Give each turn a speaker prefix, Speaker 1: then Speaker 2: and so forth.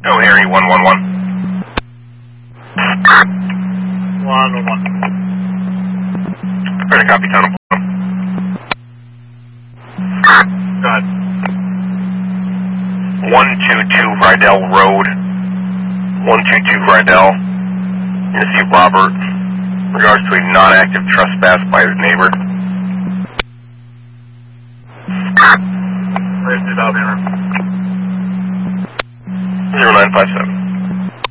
Speaker 1: Oh, Harry, 111.
Speaker 2: 111.
Speaker 1: Ready to copy, Tunnel.
Speaker 2: Go ahead.
Speaker 1: 122 Rydell Road. 122 Rydell. You see Robert in regards to a non-active trespass by his neighbor.
Speaker 2: Raise it up,
Speaker 1: 0957.